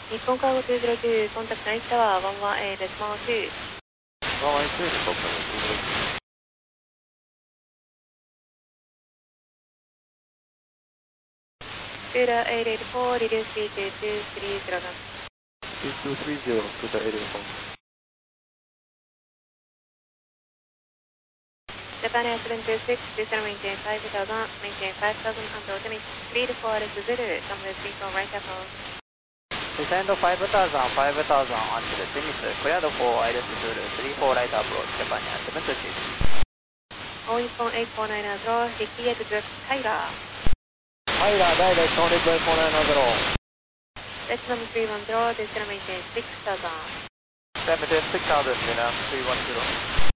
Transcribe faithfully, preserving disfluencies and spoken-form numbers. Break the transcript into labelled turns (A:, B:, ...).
A: 日本カーゴにひゃくきゅう、コンタクトナイスタワー、ワンワンエーです。ワンワンツー。
B: ワンワンツーにコンタクトにひゃくきゅう。
A: クーラーエイトエイトフォー、リリース B ツーツースリーゼロワン。
B: ツーツースリーゼロ、クーラーエイトエイトフォー。
A: Japan Air seven two six, descend maintain five thousand, maintain five thousand under alternate three to four is Zulu, come with three four right up on.
B: Descend five thousand, five thousand until zenith, cleared for I L S Zulu, three four right approach, Japan Air seven two six.
A: All Nippon eight four nine zero, Ricky at the Tyler.
B: Tyler, direct on the eight four nine zero.
A: That's number three one zero, descend maintain six thousand.
B: Maintain six thousand, three one zero.